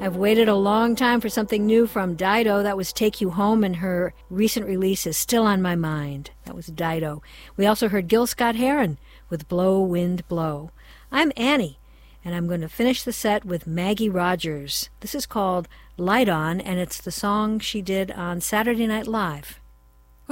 I've waited a long time for something new from Dido. That was Take You Home, and her recent release is Still on My Mind. That was Dido. We also heard Gil Scott-Heron with Blow, Wind, Blow. I'm Annie, and I'm going to finish the set with Maggie Rogers. This is called Light On, and it's the song she did on Saturday Night Live.